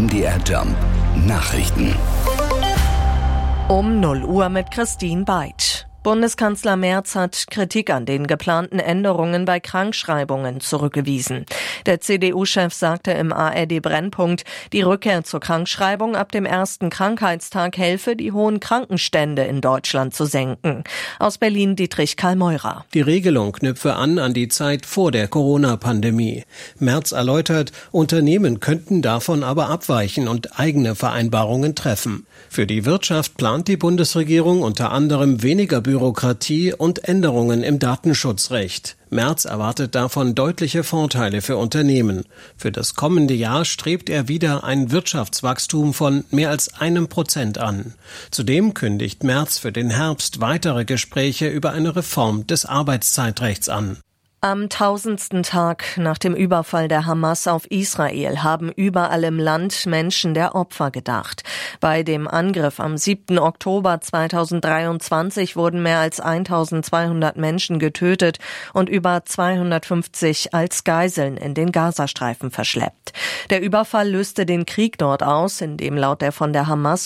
MDR Jump Nachrichten. Um 0 Uhr mit Christine Beitsch. Bundeskanzler Merz hat Kritik an den geplanten Änderungen bei Krankschreibungen zurückgewiesen. Der CDU-Chef sagte im ARD-Brennpunkt, die Rückkehr zur Krankschreibung ab dem ersten Krankheitstag helfe, die hohen Krankenstände in Deutschland zu senken. Aus Berlin Dietrich Karl Meurer. Die Regelung knüpfe an die Zeit vor der Corona-Pandemie. Merz erläutert, Unternehmen könnten davon aber abweichen und eigene Vereinbarungen treffen. Für die Wirtschaft plant die Bundesregierung unter anderem weniger Bürokratie und Änderungen im Datenschutzrecht. Merz erwartet davon deutliche Vorteile für Unternehmen. Für das kommende Jahr strebt er wieder ein Wirtschaftswachstum von mehr als 1% an. Zudem kündigt Merz für den Herbst weitere Gespräche über eine Reform des Arbeitszeitrechts an. Am 1000. Tag nach dem Überfall der Hamas auf Israel haben überall im Land Menschen der Opfer gedacht. Bei dem Angriff am 7. Oktober 2023 wurden mehr als 1200 Menschen getötet und über 250 als Geiseln in den Gazastreifen verschleppt. Der Überfall löste den Krieg dort aus, in dem laut der von der Hamas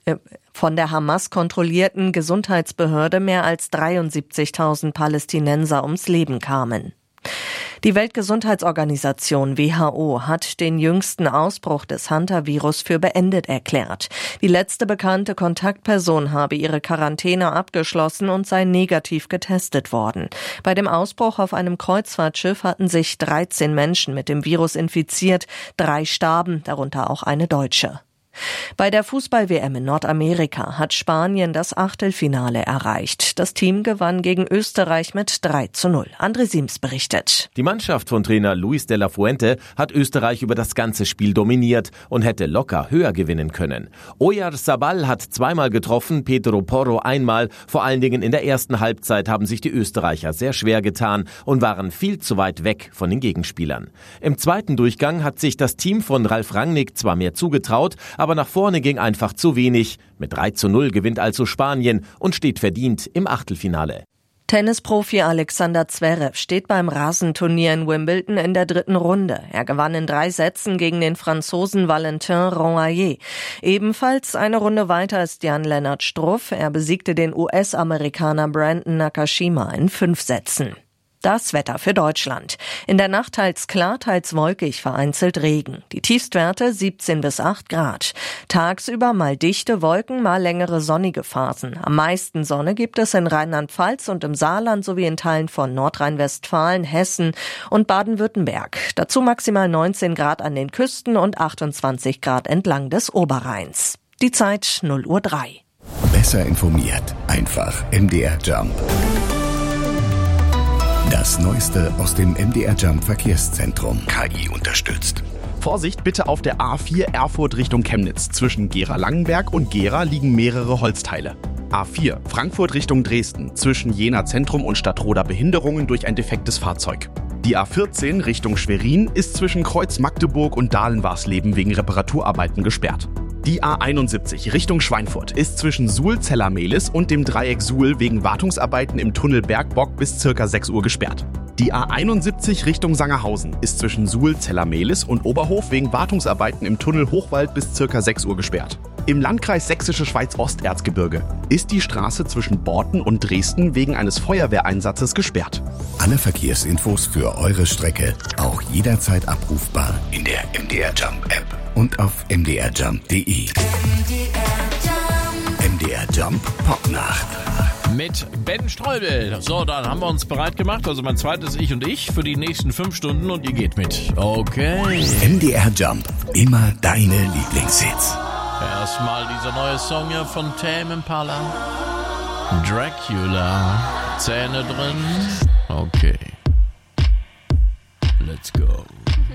kontrollierten Gesundheitsbehörde mehr als 73.000 Palästinenser ums Leben kamen. Die Weltgesundheitsorganisation WHO hat den jüngsten Ausbruch des Hantavirus für beendet erklärt. Die letzte bekannte Kontaktperson habe ihre Quarantäne abgeschlossen und sei negativ getestet worden. Bei dem Ausbruch auf einem Kreuzfahrtschiff hatten sich 13 Menschen mit dem Virus infiziert, 3 starben, darunter auch eine Deutsche. Bei der Fußball-WM in Nordamerika hat Spanien das Achtelfinale erreicht. Das Team gewann gegen Österreich mit 3:0. André Siems berichtet. Die Mannschaft von Trainer Luis de la Fuente hat Österreich über das ganze Spiel dominiert und hätte locker höher gewinnen können. Oyarzabal hat 2-mal getroffen, Pedro Porro 1-mal. Vor allen Dingen in der ersten Halbzeit haben sich die Österreicher sehr schwer getan und waren viel zu weit weg von den Gegenspielern. Im zweiten Durchgang hat sich das Team von Ralf Rangnick zwar mehr zugetraut, aber nach vorne ging einfach zu wenig. Mit 3:0 gewinnt also Spanien und steht verdient im Achtelfinale. Tennisprofi Alexander Zverev steht beim Rasenturnier in Wimbledon in der 3. Runde. Er gewann in 3 Sätzen gegen den Franzosen Valentin Ronhaillet. Ebenfalls eine Runde weiter ist Jan-Lennart Struff. Er besiegte den US-Amerikaner Brandon Nakashima in 5 Sätzen. Das Wetter für Deutschland. In der Nacht teils klar, teils wolkig, vereinzelt Regen. Die Tiefstwerte 17 bis 8 Grad. Tagsüber mal dichte Wolken, mal längere sonnige Phasen. Am meisten Sonne gibt es in Rheinland-Pfalz und im Saarland sowie in Teilen von Nordrhein-Westfalen, Hessen und Baden-Württemberg. Dazu maximal 19 Grad an den Küsten und 28 Grad entlang des Oberrheins. Die Zeit 0:03 Uhr. Besser informiert, einfach MDR Jump. Das Neueste aus dem MDR Jump Verkehrszentrum. KI unterstützt. Vorsicht bitte auf der A4 Erfurt Richtung Chemnitz. Zwischen Gera-Langenberg und Gera liegen mehrere Holzteile. A4 Frankfurt Richtung Dresden. Zwischen Jena Zentrum und Stadtroda Behinderungen durch ein defektes Fahrzeug. Die A14 Richtung Schwerin ist zwischen Kreuz Magdeburg und Dahlen-Warsleben wegen Reparaturarbeiten gesperrt. Die A71 Richtung Schweinfurt ist zwischen Suhl-Zellermehlis und dem Dreieck Suhl wegen Wartungsarbeiten im Tunnel Bergbock bis ca. 6 Uhr gesperrt. Die A71 Richtung Sangerhausen ist zwischen Suhl-Zellermehlis und Oberhof wegen Wartungsarbeiten im Tunnel Hochwald bis ca. 6 Uhr gesperrt. Im Landkreis Sächsische Schweiz-Osterzgebirge ist die Straße zwischen Borten und Dresden wegen eines Feuerwehreinsatzes gesperrt. Alle Verkehrsinfos für eure Strecke auch jederzeit abrufbar in der MDR Jump App und auf mdrjump.de. MDR Jump Popnacht. Mit Ben Streubel. So, dann haben wir uns bereit gemacht, also mein zweites Ich und ich, für die nächsten 5 Stunden und ihr geht mit. Okay. MDR Jump, immer deine Lieblingshits. Erstmal dieser neue Song hier von Tame Impala. Dracula. Zähne drin. Okay. Let's go.